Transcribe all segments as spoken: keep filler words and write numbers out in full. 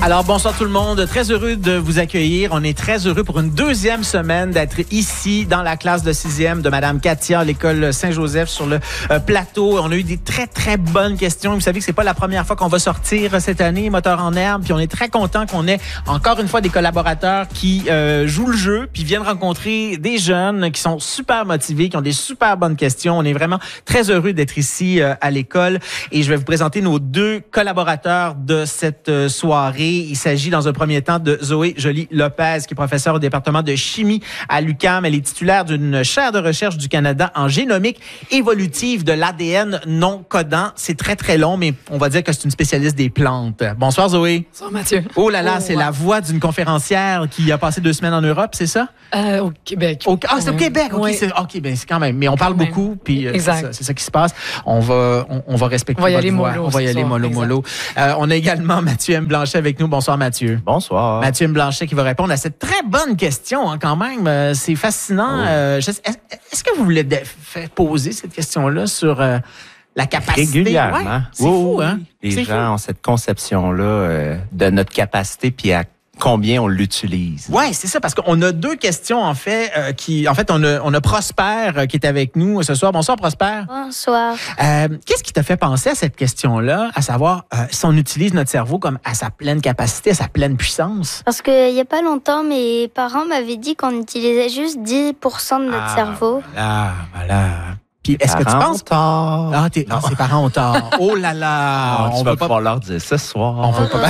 Alors, bonsoir tout le monde. Très heureux de vous accueillir. On est très heureux pour une deuxième semaine d'être ici dans la classe de sixième de Madame Katia à l'école Saint-Joseph sur le euh, plateau. On a eu des très, très bonnes questions. Vous savez que c'est pas la première fois qu'on va sortir cette année, Moteur en herbe. Puis on est très content qu'on ait encore une fois des collaborateurs qui euh, jouent le jeu puis viennent rencontrer des jeunes qui sont super motivés, qui ont des super bonnes questions. On est vraiment très heureux d'être ici euh, à l'école. Et je vais vous présenter nos deux collaborateurs de cette euh, soirée. Il s'agit dans un premier temps de Zoé Joly-Lopez, qui est professeure au département de chimie à l'U Q A M. Elle est titulaire d'une chaire de recherche du Canada en génomique évolutive de l'A D N non codant. C'est très, très long, mais on va dire que c'est une spécialiste des plantes. Bonsoir, Zoé. Bonsoir, Mathieu. Oh là là, oh, c'est ouais. la voix d'une conférencière qui a passé deux semaines en Europe, c'est ça? Euh, au Québec. Au, ah, c'est au Québec. OK, oui. c'est, OK, ben, c'est quand même. Mais on parle Quand même. beaucoup, puis euh, c'est, Exact. ça, c'est ça qui se passe. On va, on, on va respecter On va y votre aller voix. mollo On va y ce aller soir. mollo, Exact. mollo. Euh, on a également Mathieu M. Blanchet avec nous. Bonsoir, Mathieu. Bonsoir. Mathieu M. Blanchet qui va répondre à cette très bonne question, hein, quand même. Euh, c'est fascinant. Oh. Euh, je- est-ce, est-ce que vous voulez de- faire poser cette question-là sur euh, la capacité? Régulièrement. Ouais, c'est Oui, fou, oui, hein? Les C'est gens fou. ont cette conception-là euh, de notre capacité puis à combien on l'utilise. Ouais, c'est ça, parce qu'on a deux questions, en fait, euh, qui, en fait, on a, on a Prosper euh, qui est avec nous ce soir. Bonsoir, Prosper. Bonsoir. Euh, qu'est-ce qui t'a fait penser à cette question-là, à savoir euh, si on utilise notre cerveau comme à sa pleine capacité, à sa pleine puissance? Parce qu'il n'y a pas longtemps, mes parents m'avaient dit qu'on utilisait juste dix pour cent de notre Ah, cerveau. Voilà, voilà. Puis est-ce que tu Parents penses... ont tort. Ah, t'es... non, ses parents ont tort. Oh là là! Ah, on tu va vas pas... pouvoir leur dire ce soir. On va pas...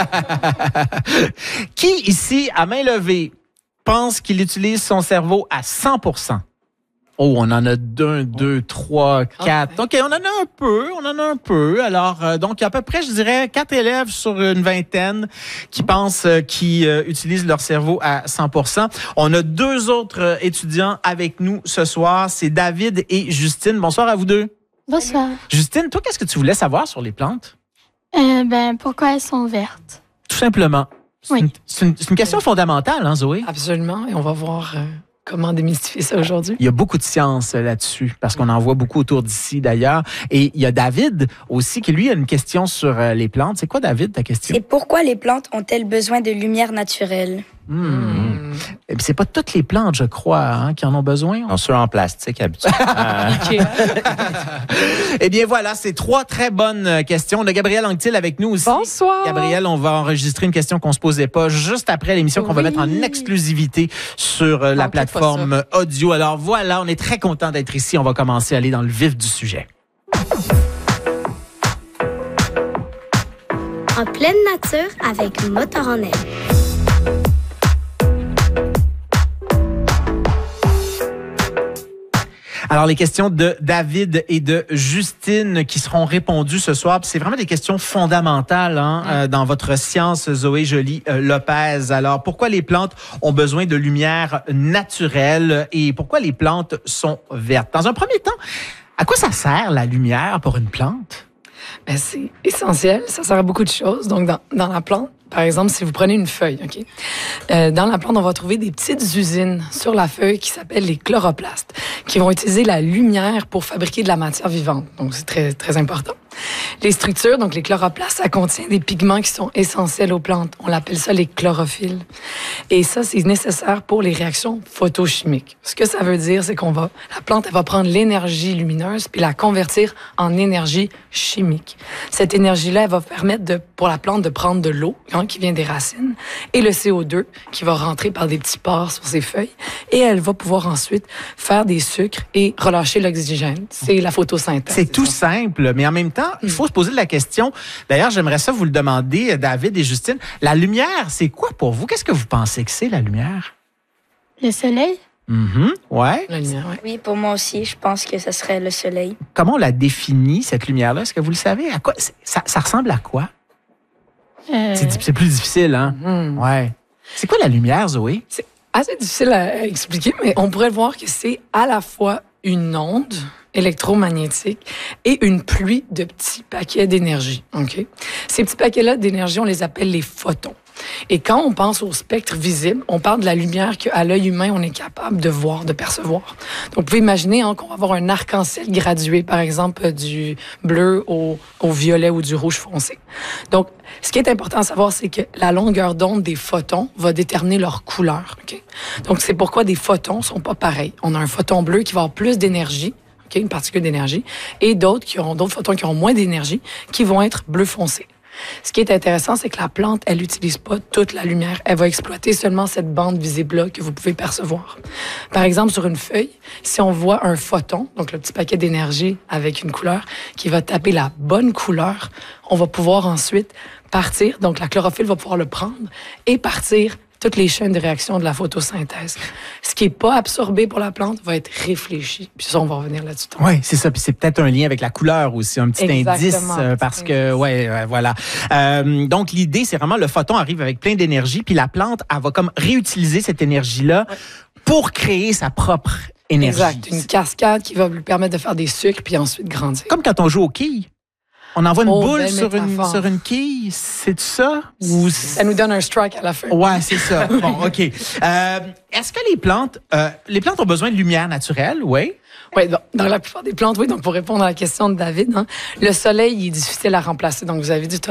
Qui ici, à main levée, pense qu'il utilise son cerveau à cent pour cent? Oh, on en a deux, deux, trois, quatre. OK, on en a un peu, on en a un peu. Alors, euh, donc, il y a à peu près, je dirais, quatre élèves sur une vingtaine qui pensent euh, qu'ils euh, utilisent leur cerveau à cent pour cent. On a deux autres euh, étudiants avec nous ce soir. C'est David et Justine. Bonsoir à vous deux. Bonsoir. Justine, toi, qu'est-ce que tu voulais savoir sur les plantes? Euh, ben, pourquoi elles sont vertes? Tout simplement. C'est Oui. une, c'est une, c'est une question fondamentale, hein, Zoé? Absolument. Et on va voir euh, comment démystifier ça aujourd'hui. Il y a beaucoup de science euh, là-dessus, parce qu'on en voit beaucoup autour d'ici, d'ailleurs. Et il y a David aussi, qui lui a une question sur euh, les plantes. C'est quoi, David, ta question? C'est pourquoi les plantes ont-elles besoin de lumière naturelle? Hmm. Hmm. Et puis, c'est pas toutes les plantes, je crois, hein, qui en ont besoin. Non, ceux en plastique habituellement. Ikea. Eh bien, voilà, c'est trois très bonnes euh, questions. On a Gabrielle Anctil avec nous aussi. Bonsoir. Gabrielle, on va enregistrer une question qu'on se posait pas juste après l'émission, qu'on va Oui. mettre en exclusivité sur euh, la Manquez pas plateforme audio. Alors voilà, on est très content d'être ici. On va commencer à aller dans le vif du sujet. En pleine nature avec Moteur en herbe. Alors, les questions de David et de Justine qui seront répondues ce soir. Puis c'est vraiment des questions fondamentales hein, euh, dans votre science, Zoé Joly-Lopez. Alors, pourquoi les plantes ont besoin de lumière naturelle et pourquoi les plantes sont vertes? Dans un premier temps, à quoi ça sert la lumière pour une plante? Ben, c'est essentiel. Ça sert à beaucoup de choses. Donc, dans, dans la plante, par exemple, si vous prenez une feuille, OK? Euh, dans la plante, on va trouver des petites usines sur la feuille qui s'appellent les chloroplastes, qui vont utiliser la lumière pour fabriquer de la matière vivante. Donc, c'est très, très important. Les structures, donc les chloroplastes, ça contient des pigments qui sont essentiels aux plantes. On l'appelle ça les chlorophylles. Et ça, c'est nécessaire pour les réactions photochimiques. Ce que ça veut dire, c'est qu'on va, la plante, elle va prendre l'énergie lumineuse puis la convertir en énergie chimique. Cette énergie-là, elle va permettre de, pour la plante de prendre de l'eau, hein, qui vient des racines, et le C O deux qui va rentrer par des petits pores sur ses feuilles, et elle va pouvoir ensuite faire des sucres et relâcher l'oxygène. C'est la photosynthèse. C'est tout ça. simple, mais en même temps, il faut se poser la question. D'ailleurs, j'aimerais ça vous le demander, David et Justine. La lumière, c'est quoi pour vous? Qu'est-ce que vous pensez que c'est, la lumière? Le soleil? Mm-hmm. Ouais. La lumière, ouais. Oui, pour moi aussi, je pense que ce serait le soleil. Comment on la définit, cette lumière-là? Est-ce que vous le savez? À quoi? c'est- Ça, ça ressemble à quoi? Euh, C'est, c'est plus difficile, hein? Hmm. Ouais. C'est quoi la lumière, Zoé? C'est assez difficile à expliquer, mais on pourrait voir que c'est à la fois une onde électromagnétique et une pluie de petits paquets d'énergie. Okay? Ces petits paquets-là d'énergie, on les appelle les photons. Et quand on pense au spectre visible, on parle de la lumière qu'à l'œil humain, on est capable de voir, de percevoir. Donc, vous pouvez imaginer hein, qu'on va avoir un arc-en-ciel gradué, par exemple, du bleu au, au violet ou du rouge foncé. Donc, ce qui est important à savoir, c'est que la longueur d'onde des photons va déterminer leur couleur. Okay? Donc, c'est pourquoi des photons sont pas pareils. On a un photon bleu qui va avoir plus d'énergie, okay, une particule d'énergie, et d'autres qui auront d'autres photons qui auront moins d'énergie, qui vont être bleu foncé. Ce qui est intéressant, c'est que la plante, elle n'utilise pas toute la lumière. Elle va exploiter seulement cette bande visible-là que vous pouvez percevoir. Par exemple, sur une feuille, si on voit un photon, donc le petit paquet d'énergie avec une couleur, qui va taper la bonne couleur, on va pouvoir ensuite partir, donc la chlorophylle va pouvoir le prendre et partir toutes les chaînes de réaction de la photosynthèse. Ce qui n'est pas absorbé pour la plante va être réfléchi. Puis ça, on va revenir là-dessus. Oui, c'est ça. Puis c'est peut-être un lien avec la couleur aussi, un petit Exactement, indice euh, petit parce indice. que, ouais, euh, voilà. Euh, donc l'idée, c'est vraiment le photon arrive avec plein d'énergie, puis la plante, elle va comme réutiliser cette énergie-là Ouais. pour créer sa propre énergie. Exact. Une cascade qui va lui permettre de faire des sucres puis ensuite grandir. Comme quand on joue aux quilles. On envoie une Oh, boule belle sur une, métaphore. sur une quille, c'est ça? Ou Ça nous donne un strike à la fin. Ouais, c'est ça. Bon, OK. Euh, est-ce que les plantes, euh, les plantes ont besoin de lumière naturelle? Oui. Oui, dans, dans la plupart des plantes, oui. Donc, pour répondre à la question de David, hein, le soleil il est difficile à remplacer. Donc, vous avez dit tout